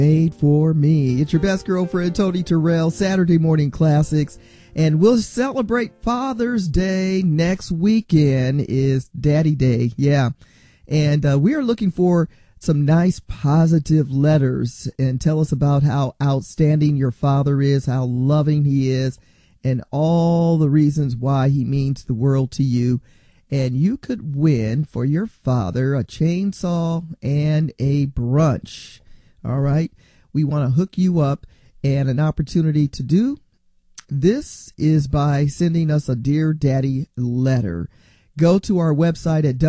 Made for me. It's your best girlfriend, Tony Terrell, Saturday Morning Classics. And we'll celebrate Father's Day next weekend is Daddy Day. Yeah. And we are looking for some nice positive letters and tell us about how outstanding your father is, how loving he is, and all the reasons why he means the world to you. And you could win for your father a chainsaw and a brunch. All right. We want to hook you up, and an opportunity to do this is by sending us a Dear Daddy letter. Go to our website at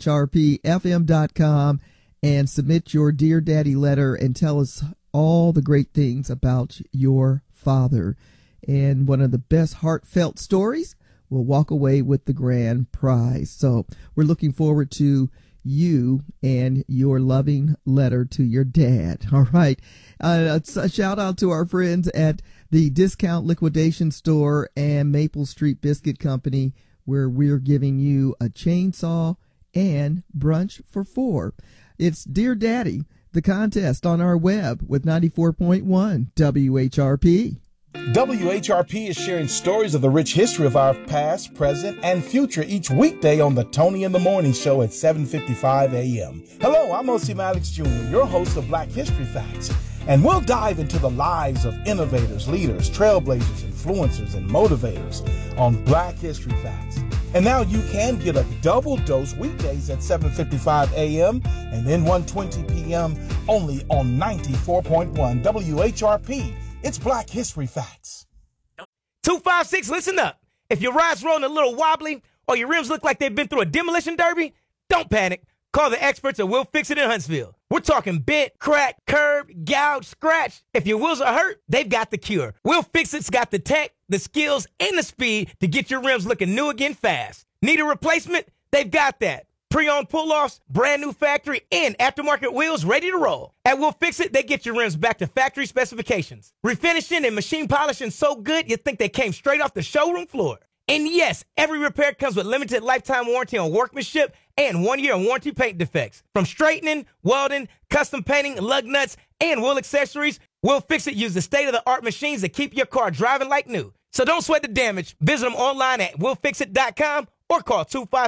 whrpfm.com and submit your Dear Daddy letter and tell us all the great things about your father. And one of the best heartfelt stories will walk away with the grand prize. So we're looking forward to you and your loving letter to your dad. All right. A shout out to our friends at the Discount Liquidation Store and Maple Street Biscuit Company, where we're giving you a chainsaw and brunch for 4. It's Dear Daddy, the contest on our web with 94.1 WHRP. WHRP is sharing stories of the rich history of our past, present, and future each weekday on the Tony in the Morning Show at 7:55 a.m. Hello, I'm O.C. Maddox Jr., your host of Black History Facts, and we'll dive into the lives of innovators, leaders, trailblazers, influencers, and motivators on Black History Facts. And now you can get a double dose weekdays at 7:55 a.m. and then 1:20 p.m. only on 94.1 WHRP. It's Black History Facts. 256, listen up. If your ride's rolling a little wobbly or your rims look like they've been through a demolition derby, don't panic. Call the experts at Will Fix It in Huntsville. We're talking bent, crack, curb, gouge, scratch. If your wheels are hurt, they've got the cure. Will Fix It's got the tech, the skills, and the speed to get your rims looking new again fast. Need a replacement? They've got that. Pre-owned pull-offs, brand new factory, and aftermarket wheels ready to roll. At Will Fix It, they get your rims back to factory specifications. Refinishing and machine polishing so good you'd think they came straight off the showroom floor. And yes, every repair comes with limited lifetime warranty on workmanship and 1 year warranty paint defects. From straightening, welding, custom painting, lug nuts, and wheel accessories, Will Fix It uses state-of-the-art machines that keep your car driving like new. So don't sweat the damage. Visit them online at willfixit.com or call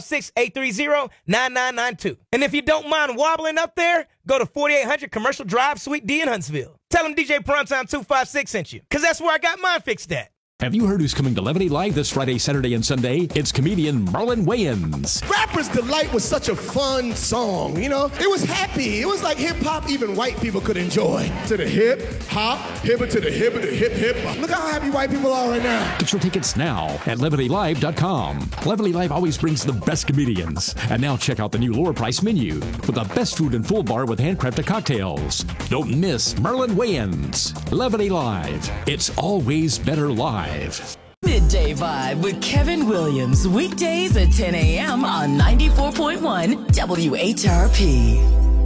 256-830-9992. And if you don't mind wobbling up there, go to 4800 Commercial Drive, Suite D in Huntsville. Tell them DJ Primetime 256 sent you, because that's where I got mine fixed at. Have you heard who's coming to Levity Live this Friday, Saturday, and Sunday? It's comedian Marlon Wayans. Rapper's Delight was such a fun song, you know? It was happy. It was like hip-hop even white people could enjoy. To the hip, hop, hipper to the hipper, to hip, hip. Look how happy white people are right now. Get your tickets now at LevityLive.com. Levity Live always brings the best comedians. And now check out the new lower price menu with the best food and full bar with handcrafted cocktails. Don't miss Marlon Wayans. Levity Live. It's always better live. Midday Vibe with Kevin Williams. Weekdays at 10 a.m. on 94.1 WHRP.